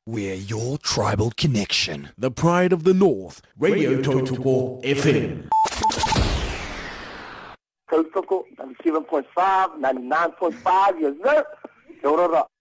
We're your tribal connection. The pride of the North, Radio Totopo FM. Totopo, 97.5, 99.5, yes sir.